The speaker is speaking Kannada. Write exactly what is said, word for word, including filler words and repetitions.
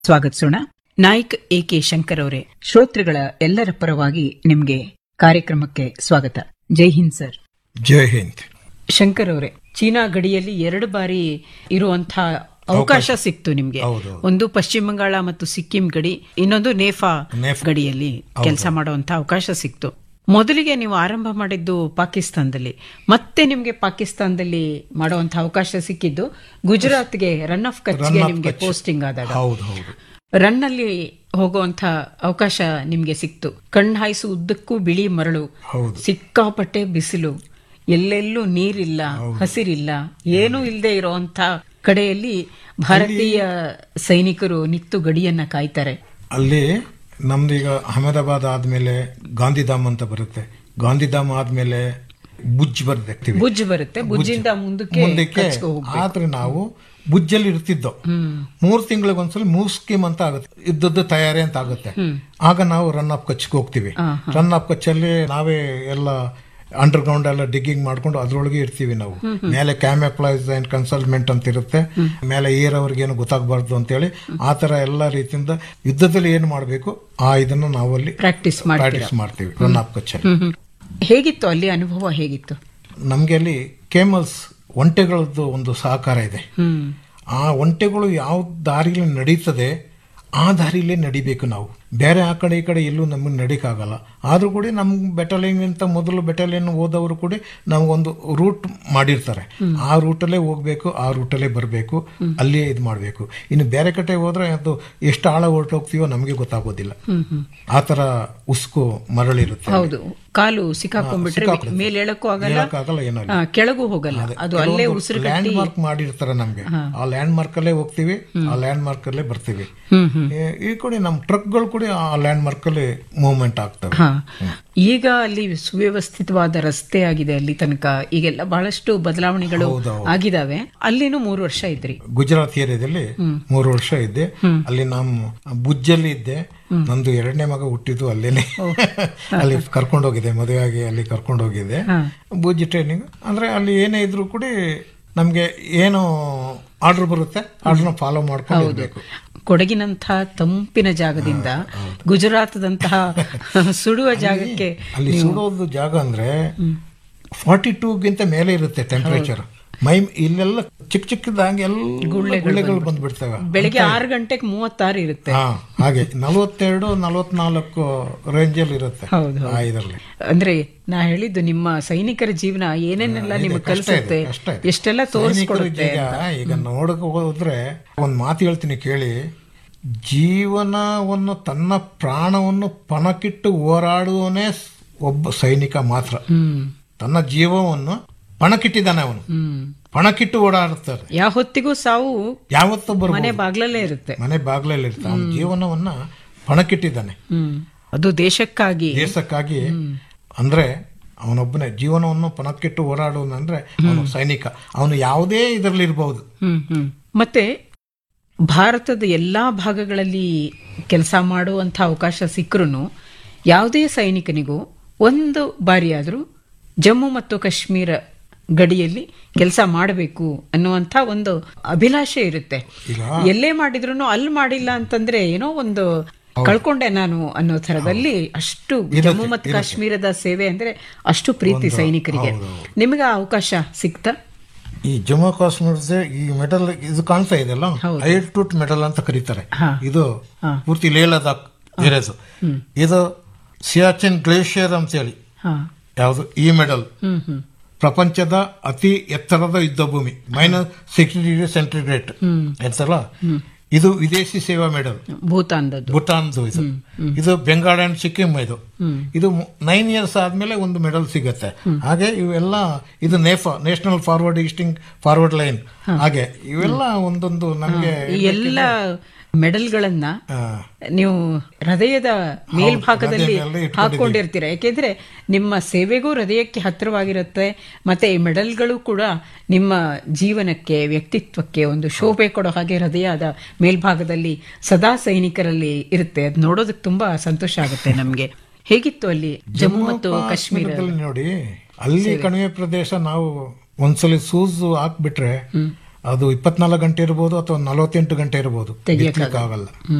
ಸ್ವಾಗತಿಸೋಣ. ನಾಯಕ್ ಎ ಕೆ ಶಂಕರ್ ಅವರೇ, ಶ್ರೋತೃಗಳ ಎಲ್ಲರ ಪರವಾಗಿ ನಿಮ್ಗೆ ಕಾರ್ಯಕ್ರಮಕ್ಕೆ ಸ್ವಾಗತ. ಜೈ ಹಿಂದ್ ಸರ್. ಜೈ ಹಿಂದ್. ಶಂಕರ್ ಅವರೇ, ಚೀನಾ ಗಡಿಯಲ್ಲಿ ಎರಡು ಬಾರಿ ಇರುವಂತಹ ಅವಕಾಶ ಸಿಕ್ತು ನಿಮ್ಗೆ. ಒಂದು ಪಶ್ಚಿಮ ಬಂಗಾಳ ಮತ್ತು ಸಿಕ್ಕಿಂ ಗಡಿ, ಇನ್ನೊಂದು ನೇಫಾ ಗಡಿಯಲ್ಲಿ ಕೆಲಸ ಮಾಡುವಂತಹ ಅವಕಾಶ ಸಿಕ್ತು. ಮೊದಲಿಗೆ ನೀವು ಆರಂಭ ಮಾಡಿದ್ದು ಪಾಕಿಸ್ತಾನದಲ್ಲಿ, ಮತ್ತೆ ನಿಮ್ಗೆ ಪಾಕಿಸ್ತಾನದಲ್ಲಿ ಮಾಡುವಂತಹ ಅವಕಾಶ ಸಿಕ್ಕಿದ್ದು ಗುಜರಾತ್ಗೆ ರನ್ ಆಫ್ ಕಚ್ಗೆ ನಿಮ್ಗೆ ಪೋಸ್ಟಿಂಗ್ ಆದಾಗ. ರನ್ ಅಲ್ಲಿ ಹೋಗುವಂತ ಅವಕಾಶ ನಿಮ್ಗೆ ಸಿಕ್ತು. ಕಣ್ಣು ಹಾಯಿಸು ಉದ್ದಕ್ಕೂ ಬಿಳಿ ಮರಳು, ಸಿಕ್ಕಾಪಟ್ಟೆ ಬಿಸಿಲು, ಎಲ್ಲೆಲ್ಲೂ ನೀರಿಲ್ಲ, ಹಸಿರಿಲ್ಲ, ಏನೂ ಇಲ್ಲದೆ ಇರುವಂತ ಕಡೆಯಲ್ಲಿ ಭಾರತೀಯ ಸೈನಿಕರು ನಿಂತು ಗಡಿಯನ್ನ ಕಾಯ್ತಾರೆ. ಅಲ್ಲಿ ನಮ್ದೀಗ ಅಹಮದಾಬಾದ್ ಆದ್ಮೇಲೆ ಗಾಂಧಿಧಾಮ್ ಅಂತ ಬರುತ್ತೆ, ಗಾಂಧಿಧಾಮ್ ಆದ್ಮೇಲೆ ಬುಜ್ ಬರುತ್ತೆ, ಬುಜ್ ಬರುತ್ತೆ, ಬುಜ್ಜಿಂದ ಮುಂದಕ್ಕೆ. ಆದ್ರೆ ನಾವು ಬುಜ್ಜಲ್ಲಿ ಇರ್ತಿದ್ದೋ, ಮೂರ್ ತಿಂಗಳಿಗೊಂದ್ಸಲ ಮೂವ್ ಸ್ಕೀಮ್ ಅಂತ ಆಗುತ್ತೆ, ಇದ್ದದ್ದು ತಯಾರಿ ಅಂತ ಆಗುತ್ತೆ. ಆಗ ನಾವು ರನ್ ಆಫ್ ಕಚ್ಗೆ ಹೋಗ್ತೀವಿ. ರನ್ ಆಫ್ ಕಚ್ಚಲ್ಲಿ ನಾವೇ ಎಲ್ಲ ಅಂಡರ್ ಗ್ರೌಂಡ್ ಎಲ್ಲ ಡಿಗ್ಗಿಂಗ್ ಮಾಡ್ಕೊಂಡು ಅದ್ರೊಳಗೆ ಇರ್ತೀವಿ ನಾವು. ಮೇಲೆ ಕ್ಯಾಮ್ಯಾಪ್ಲೈಸ್ ಅಂಡ್ ಕನ್ಸಲ್ಟ್ಮೆಂಟ್ ಅಂತ ಇರುತ್ತೆ, ಮೇಲೆ ಏರ್ ಅವ್ರಿಗೇನು ಗೊತ್ತಾಗಬಾರ್ದು ಅಂತೇಳಿ ಆ ತರ ಎಲ್ಲ ರೀತಿಯಿಂದ ಯುದ್ಧದಲ್ಲಿ ಏನು ಮಾಡಬೇಕು ಆ ಇದನ್ನು ನಾವು ಅಲ್ಲಿ ಪ್ರಾಕ್ಟೀಸ್ ಪ್ರಾಕ್ಟೀಸ್ ಮಾಡ್ತೀವಿ ರನ್ ಆಫ್ ಕಚ್ಚಲ್ಲಿ. ಹೇಗಿತ್ತು ಅಲ್ಲಿ ಅನುಭವ? ಹೇಗಿತ್ತು ನಮ್ಗೆ ಅಲ್ಲಿ ಕೇಮಲ್ಸ್ ಒಂಟೆಗಳದ್ದು ಒಂದು ಸಹಕಾರ ಇದೆ. ಆ ಒಂಟೆಗಳು ಯಾವ ದಾರಿಲಿ ನಡೀತದೆ ಆ ದಾರಿಲೇ ನಡಿಬೇಕು ನಾವು. ಬೇರೆ ಆ ಕಡೆ ಈ ಕಡೆ ಎಲ್ಲೂ ನಮಗೆ ನಡೀಕಾಗಲ್ಲ. ಆದ್ರೂ ಕೂಡ ನಮ್ಗೆ ಬೆಟಾಲಿಯನ್ ಅಂತ ಮೊದಲು ಬೆಟಾಲಿಯನ್ ಹೋದವರು ಕೂಡ ನಮಗೊಂದು ರೂಟ್ ಮಾಡಿರ್ತಾರೆ, ಆ ರೂಟಲ್ಲೇ ಹೋಗ್ಬೇಕು, ಆ ರೂಟಲ್ಲೇ ಬರಬೇಕು, ಅಲ್ಲೇ ಇದು ಮಾಡಬೇಕು. ಇನ್ನು ಬೇರೆ ಕಡೆ ಹೋದ್ರೆ ಅದು ಎಷ್ಟು ಆಳ ಹೊರಟೋಗ್ತೀವೋ ನಮಗೆ ಗೊತ್ತಾಗೋದಿಲ್ಲ. ಆ ತರ ಉಸ್ಕು ಮರಳಿರುತ್ತೆ. ಹೌದು, ಕಾಲು ಸಿಕ್ಕಾಕೊಂಡ್ಬಿಟ್ರೆ ಮೇಲೆ ಹೇಳಕ್ಕೂ ಆಗಲ್ಲ, ಏನಲ್ಲ, ಕೆಳಗೂ ಹೋಗಲ್ಲ. ಅದು ಅಲ್ಲೇ ಉಸಿರು ಲ್ಯಾಂಡ್ ಮಾರ್ಕ್ ಮಾಡಿರ್ತಾರೆ ನಮ್ಗೆ. ಆ ಲ್ಯಾಂಡ್ ಮಾರ್ಕ್ ಅಲ್ಲೇ ಹೋಗ್ತೀವಿ, ಆ ಲ್ಯಾಂಡ್ ಮಾರ್ಕ್ ಅಲ್ಲೇ ಬರ್ತೀವಿ. ಈ ಕಡೆ ನಮ್ ಟ್ರಕ್ಗಳು ಕೂಡ ಆ ಲ್ಯಾಂಡ್ ಮಾರ್ಕ್ ಅಲ್ಲಿ ಮೂವ್ಮೆಂಟ್ ಆಗ್ತವೆ. ಈಗ ಅಲ್ಲಿ ಸುವ್ಯವಸ್ಥಿತವಾದ ರಸ್ತೆ ಆಗಿದೆ ಅಲ್ಲಿ ತನಕ. ಈಗೆಲ್ಲ ಬಹಳಷ್ಟು ಬದಲಾವಣೆಗಳು ಆಗಿದಾವೆ. ಅಲ್ಲಿನೂ ಮೂರು ವರ್ಷ ಇದ್ರಿ ಗುಜರಾತ್ ಏರಿಯಾದಲ್ಲಿ. ಮೂರು ವರ್ಷ ಇದ್ದೆ ಅಲ್ಲಿ. ನಮ್ಮ ಬುಜ್ಜಲ್ಲಿ ಇದ್ದೆ. ನಂದು ಎರಡನೇ ಮಗ ಹುಟ್ಟಿದ್ದು ಅಲ್ಲೇನೆ. ಅಲ್ಲಿ ಕರ್ಕೊಂಡು ಹೋಗಿದ್ದೆ, ಮದುವೆ ಆಗಿ ಅಲ್ಲಿ ಕರ್ಕೊಂಡು ಹೋಗಿದ್ದೆ. ಬುಜ್ ಟ್ರೈನಿಂಗ್ ಅಂದ್ರೆ ಅಲ್ಲಿ ಏನೇ ಇದ್ರು ಕೂಡ ನಮ್ಗೆ ಏನು ಆರ್ಡರ್ ಬರುತ್ತೆ ಆರ್ಡರ್ನ ಫಾಲೋ ಮಾಡ್ಕೊಂಡು ಹೋಗ್ಬೇಕು. ಕೊಡಗಿನಂತಹ ತಂಪಿನ ಜಾಗದಿಂದ ಗುಜರಾತ್ದಂತಹ ಸುಡುವ ಜಾಗಕ್ಕೆ. ಅಲ್ಲಿ ಸುಡೋದು ಜಾಗ ಅಂದ್ರೆ ಫಾರ್ಟಿ ಟೂ ಗಿಂತ ಮೇಲೆ ಇರುತ್ತೆ ಟೆಂಪರೇಚರ್. ಮೈ ಇಲ್ಲೆಲ್ಲ ಚಿಕ್ಕ ಚಿಕ್ಕದಾಗಿ ಎಲ್ಲ ಗುಳ್ಳೆಗಳು ಬಂದ್ಬಿಡ್ತವೆ. ಬೆಳಿಗ್ಗೆ ಆರು ಗಂಟೆಗೆ ಮೂವತ್ತಾರು ಇರುತ್ತೆ. ಹಾಗೆ ನಲವತ್ತೆರಡು ನಲವತ್ನಾಲ್ಕು ರೇಂಜಲ್ಲಿ ಇರುತ್ತೆ ಇದರಲ್ಲಿ. ಅಂದ್ರೆ ನಾ ಹೇಳಿದ್ದು ನಿಮ್ಮ ಸೈನಿಕರ ಜೀವನ ಏನೇನೆಲ್ಲ ನಿಮ್ಗೆ ಕಲಿಸುತ್ತೆ, ಎಷ್ಟೆಲ್ಲ ತೋರಿಸ್ಕೊಡುತ್ತೆ. ಈಗ ನೋಡಕ್ ಹೋದ್ರೆ ಒಂದ್ ಮಾತು ಹೇಳ್ತೀನಿ ಕೇಳಿ. ಜೀವನವನ್ನು ತನ್ನ ಪ್ರಾಣವನ್ನು ಪಣಕ್ಕಿಟ್ಟು ಹೋರಾಡುವನೇ ಒಬ್ಬ ಸೈನಿಕ ಮಾತ್ರ. ತನ್ನ ಜೀವವನ್ನು ಪಣಕ್ಕಿಟ್ಟಿದ್ದಾನೆ ಅವನು, ಪಣಕ್ಕಿಟ್ಟು ಓಡಾಡುತ್ತಾರೆ. ಯಾವ ಹೊತ್ತಿಗೂ ಸಾವು ಯಾವತ್ತೂ ಬರ ಮನೆ ಬಾಗ್ಲಲ್ಲೇ ಇರುತ್ತೆ, ಮನೆ ಬಾಗ್ಲಲ್ಲಿ ಇರುತ್ತೆ. ಅವನ ಜೀವನವನ್ನ ಪಣಕ್ಕಿಟ್ಟಿದ್ದಾನೆ ಅದು ದೇಶಕ್ಕಾಗಿ. ದೇಶಕ್ಕಾಗಿ ಅಂದ್ರೆ ಅವನೊಬ್ಬನೇ ಜೀವನವನ್ನು ಪಣಕ್ಕಿಟ್ಟು ಓಡಾಡುವಂದ್ರೆ ಅವನು ಸೈನಿಕ. ಅವನು ಯಾವುದೇ ಇದರಲ್ಲಿ ಇರಬಹುದು. ಮತ್ತೆ ಭಾರತದ ಎಲ್ಲಾ ಭಾಗಗಳಲ್ಲಿ ಕೆಲಸ ಮಾಡುವಂತ ಅವಕಾಶ ಸಿಕ್ಕರೂ ಯಾವುದೇ ಸೈನಿಕನಿಗೂ ಒಂದು ಬಾರಿಯಾದ್ರೂ ಜಮ್ಮು ಮತ್ತು ಕಾಶ್ಮೀರ ಗಡಿಯಲ್ಲಿ ಕೆಲಸ ಮಾಡಬೇಕು ಅನ್ನುವಂತ ಒಂದು ಅಭಿಲಾಷೆ ಇರುತ್ತೆ. ಎಲ್ಲೇ ಮಾಡಿದ್ರು ಅಲ್ಲಿ ಮಾಡಿಲ್ಲ ಅಂತಂದ್ರೆ ಏನೋ ಒಂದು ಕಳ್ಕೊಂಡೆ ನಾನು ಅನ್ನೋ ತರದಲ್ಲಿ. ಅಷ್ಟು ಜಮ್ಮು ಮತ್ತು ಕಾಶ್ಮೀರದ ಸೇವೆ ಅಂದ್ರೆ ಅಷ್ಟು ಪ್ರೀತಿ ಸೈನಿಕರಿಗೆ. ನಿಮಗೆ ಅವಕಾಶ ಸಿಕ್ತಾ? ಈ ಜಮ್ಮು ಕಾಶ್ಮೀರದ ಈ ಮೆಡಲ್ ಇದು ಕಾಣ್ತಾ ಇದೆಲ್ಲ, ಐರ್ಟೂಟ್ ಮೆಡಲ್ ಅಂತ ಕರೀತಾರೆ. ಇದು ಪೂರ್ತಿ ಲೇಹ್ ಲದಾಖ್ ಇರೋದು. ಇದು ಸಿಯಾಚಿನ್ ಗ್ಲೇಷಿಯರ್ ಅಂತ ಹೇಳಿ ಯಾವುದು ಈ ಮೆಡಲ್. ಪ್ರಪಂಚದ ಅತಿ ಎತ್ತರದ ಯುದ್ಧ ಭೂಮಿ, ಮೈನಸ್ ಸಿಕ್ಸ್ಟಿ ಡಿಗ್ರಿ ಸೆಂಟಿಗ್ರೇಡ್ ಎತ್ತರ. ಇದು ವಿದೇಶಿ ಸೇವಾ ಮೆಡಲ್, ಭೂತಾನ್ದು ಭೂತಾನ್ದು ಇದು. ಇದು ಬೆಂಗಾಲ್ ಅಂಡ್ ಸಿಕ್ಕಿಂ. ಇದು ಇದು ನೈನ್ ಇಯರ್ಸ್ ಆದ್ಮೇಲೆ ಒಂದು ಮೆಡಲ್ ಸಿಗುತ್ತೆ. ಹಾಗೆ ಇವೆಲ್ಲ ಇದು NEFA, national forward easting forward line. ಹಾಗೆ ಇವೆಲ್ಲ ಒಂದೊಂದು ನಮಗೆ ಎಲ್ಲ ಮೆಡಲ್ಗಳನ್ನ ನೀವು ಹೃದಯದ ಮೇಲ್ಭಾಗದಲ್ಲಿ ಹಾಕೊಂಡಿರ್ತೀರ. ಯಾಕೆಂದ್ರೆ ನಿಮ್ಮ ಸೇವೆಗೂ ಹೃದಯಕ್ಕೆ ಹತ್ತಿರವಾಗಿರುತ್ತೆ. ಮತ್ತೆ ಈ ಮೆಡಲ್ಗಳು ಕೂಡ ನಿಮ್ಮ ಜೀವನಕ್ಕೆ, ವ್ಯಕ್ತಿತ್ವಕ್ಕೆ ಒಂದು ಶೋಭೆ ಕೊಡೋ ಹಾಗೆ ಹೃದಯದ ಮೇಲ್ಭಾಗದಲ್ಲಿ ಸದಾ ಸೈನಿಕರಲ್ಲಿ ಇರುತ್ತೆ. ಅದು ನೋಡೋದಕ್ಕೆ ತುಂಬಾ ಸಂತೋಷ ಆಗುತ್ತೆ ನಮ್ಗೆ. ಹೇಗಿತ್ತು ಅಲ್ಲಿ ಜಮ್ಮು ಮತ್ತು ಕಾಶ್ಮೀರ? ನೋಡಿ, ಅಲ್ಲಿ ಕಣಿವೆ ಪ್ರದೇಶ ನಾವು ಒಂದ್ಸಲಿ ಸೂಸು ಹಾಕ್ಬಿಟ್ರೆ ಅದು ಇಪ್ಪತ್ನಾಲ್ಕು ಗಂಟೆ ಇರ್ಬೋದು ಅಥವಾ ನಲವತ್ತೆಂಟು ಗಂಟೆ ಇರ್ಬೋದು, ತೆಗಿಯಕ್ಕಾಗಲ್ಲ. ಆಗಲ್ಲ.